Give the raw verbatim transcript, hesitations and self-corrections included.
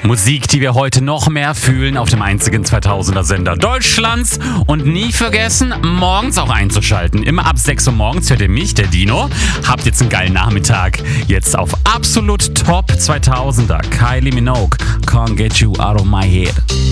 Musik, die wir heute noch mehr fühlen auf dem einzigen zweitausender Sender Deutschlands. Und nie vergessen, morgens auch einzuschalten. Immer ab sechs Uhr morgens hört ihr mich, der Dino. Habt jetzt einen geilen Nachmittag. Jetzt auf absolut Top zweitausender. Kylie Minogue, Can't Get You Out of My Head.